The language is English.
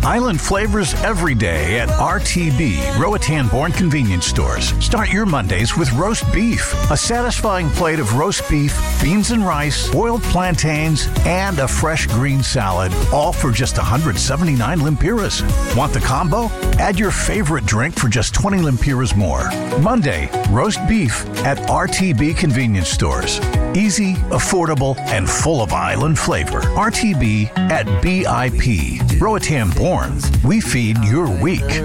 Island flavors every day at RTB, Roatan-Born Convenience Stores. Start your Mondays with roast beef, a satisfying plate of roast beef, beans and rice, boiled plantains, and a fresh green salad, all for just 179 lempiras. Want the combo? Add your favorite drink for just 20 lempiras more. Monday, roast beef at RTB Convenience Stores. Easy, affordable, and full of island flavor. RTB at BIP. Roatan-Born. We feed your week.